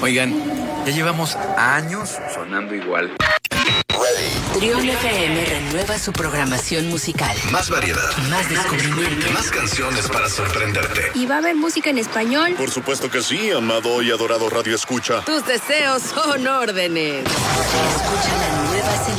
Oigan, ya llevamos años sonando igual. Trión FM renueva su programación musical. Más variedad. Más descubrimiento. Más canciones para sorprenderte. ¿Y va a haber música en español? Por supuesto que sí, amado y adorado Radio Escucha. Tus deseos son órdenes. Escucha la nueva selección